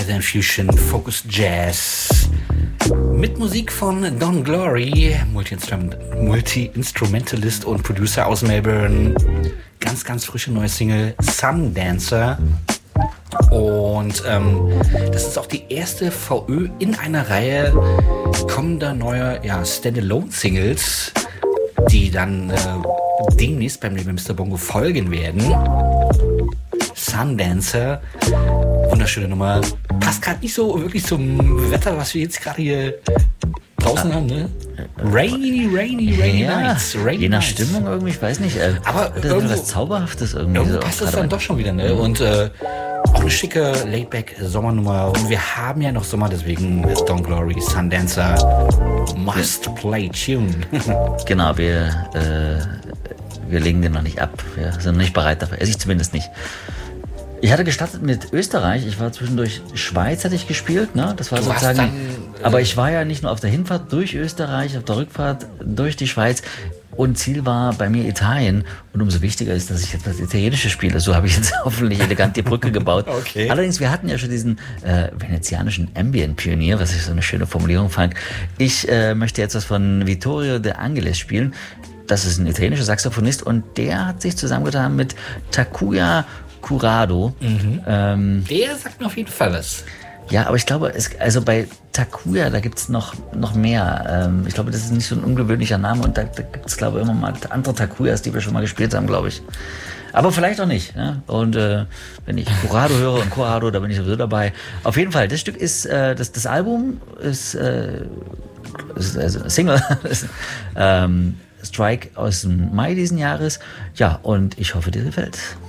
Jazz Fusion, Focus Jazz. Mit Musik von Don Glory, Multi-Instrumentalist und Producer aus Melbourne. Ganz, ganz frische neue Single, Sundancer. Und das ist auch die erste VÖ in einer Reihe kommender neuer Standalone-Singles, die dann demnächst beim Label Mr. Bongo folgen werden. Sundancer, wunderschöne Nummer. Passt gerade nicht so wirklich zum Wetter, was wir jetzt gerade hier draußen haben, ne? Rainy Nights. Je nach Stimmung irgendwie, ich weiß nicht. Aber das ist was Zauberhaftes irgendwie. Irgendwo So passt das dann doch schon wieder, ne? Und auch eine schicke Laidback-Sommernummer. Und wir haben ja noch Sommer, deswegen ist Don Glory, Sundancer, Must Play Tune. Genau, wir legen den noch nicht ab. Wir sind noch nicht bereit dafür. Also ich zumindest nicht. Ich hatte gestartet mit Österreich. Ich war zwischendurch Schweiz, hatte ich gespielt, ne? Das war sozusagen. Dann, aber ich war ja nicht nur auf der Hinfahrt durch Österreich, auf der Rückfahrt durch die Schweiz. Und Ziel war bei mir Italien. Und umso wichtiger ist, dass ich jetzt das Italienische spiele. So habe ich jetzt hoffentlich elegant die Brücke gebaut. Okay. Allerdings, wir hatten ja schon diesen venezianischen Ambient-Pionier, was ich so eine schöne Formulierung fand. Ich möchte jetzt was von Vittorio De Angelis spielen. Das ist ein italienischer Saxophonist und der hat sich zusammengetan mit Takuya Kurado. Der sagt mir auf jeden Fall was. Ja, aber ich glaube, also bei Takuya, da gibt's noch mehr. Ich glaube, das ist nicht so ein ungewöhnlicher Name und da gibt's, glaube ich, immer mal andere Takuyas, die wir schon mal gespielt haben, glaube ich. Aber vielleicht auch nicht. Ne? Und wenn ich Kurado höre und Kurado, da bin ich sowieso dabei. Auf jeden Fall, das Stück ist, das Album ist also Single, Strike aus dem Mai diesen Jahres. Ja, und ich hoffe, dir gefällt's.